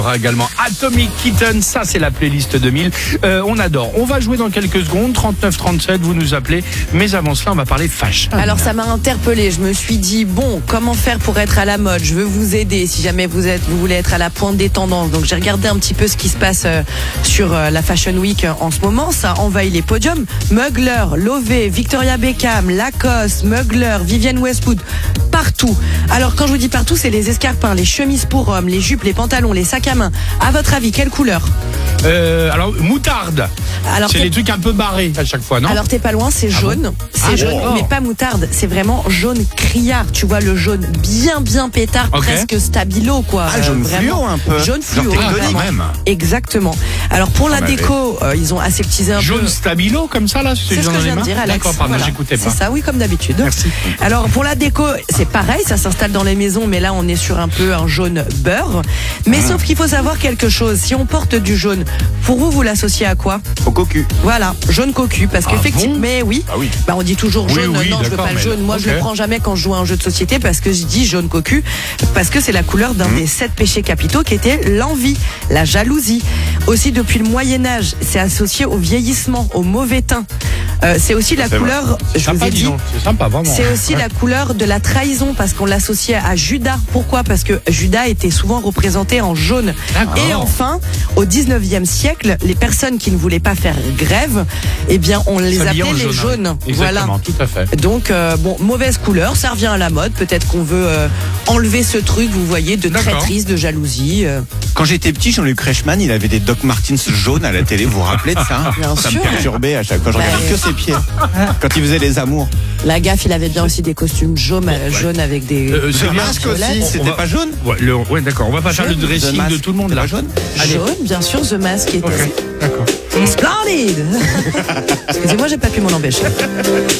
Également Atomic Kitten, ça c'est la playlist 2000. On adore. On va jouer dans quelques secondes. 39-37, vous nous appelez. Mais avant cela, on va parler fashion. Alors ça m'a interpellée. Je me suis dit bon, comment faire pour être à la mode? Je veux vous aider si jamais vous voulez être à la pointe des tendances. Donc j'ai regardé un petit peu ce qui se passe sur la Fashion Week en ce moment. Ça envahit les podiums. Mugler, Lové, Victoria Beckham, Lacoste, Mugler, Vivienne Westwood, partout. Alors quand je vous dis partout, c'est les escarpins, les chemises pour hommes, les jupes, les pantalons, les sacs à main. À votre avis, quelle couleur? Alors moutarde. Alors, c'est les trucs un peu barrés à chaque fois, non? Alors t'es pas loin, c'est jaune. C'est jaune, mais pas moutarde. C'est vraiment jaune criard. Tu vois le jaune bien pétard, presque stabilo quoi. Jaune fluo un peu. Jaune fluo. Même. Exactement. Alors pour la déco, ils ont aseptisé un peu. Jaune stabilo comme ça là. C'est ce que je viens de dire, Alex. D'accord, pardon, j'écoutais pas. C'est ça, oui, comme d'habitude. Merci. Alors pour la déco, c'est pareil, ça s'installe dans les maisons, mais là on est sur un peu un jaune beurre. Mais sauf qu'il faut savoir quelque chose. Si on porte du jaune, pour vous l'associez à quoi? Au cocu. Voilà, jaune cocu, parce qu'effectivement, mais oui, Ah oui. bah on dit toujours jaune. Oui, non, je veux pas le jaune. Moi, je le prends jamais quand je joue à un jeu de société parce que je dis jaune cocu, parce que c'est la couleur d'un des 7 péchés capitaux qui était l'envie, la jalousie. Aussi, depuis le Moyen-Âge, c'est associé au vieillissement, au mauvais teint. C'est aussi la couleur, je vous ai dit, c'est sympa, vraiment. c'est aussi la couleur de la trahison parce qu'on l'associait à Judas. Pourquoi? Parce que Judas était souvent représenté en jaune. Et enfin, au 19e siècle, les personnes qui ne voulaient pas faire grève, eh bien, on les appelait les jaunes. Exactement, Voilà. tout à fait. Donc, bon, mauvaise couleur, ça revient à la mode. Peut-être qu'on veut enlever ce truc, vous voyez, de traîtrise, de jalousie. Quand j'étais petit, Jean-Luc Reichmann, il avait des Doc Martens jaunes à la télé. Vous vous rappelez de ça? Bien Ça sûr. me perturbait à chaque fois. Je regardais que ses pieds. Quand il faisait les amours. La gaffe, il avait bien aussi des costumes jaunes avec des... Le masque aussi, c'était pas jaune? Ouais, d'accord. On va pas faire le dressing de tout le monde là. Pas jaune? Jaune, bien sûr, The Mask était... D'accord. Splendid. Excusez-moi, j'ai pas pu m'en empêcher.